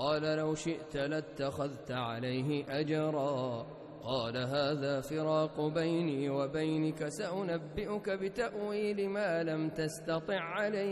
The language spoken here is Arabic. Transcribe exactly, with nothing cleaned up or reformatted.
قال لو شئت لاتخذت عليه أجرا قال هذا فراق بيني وبينك سأنبئك بتأويل ما لم تستطع عليه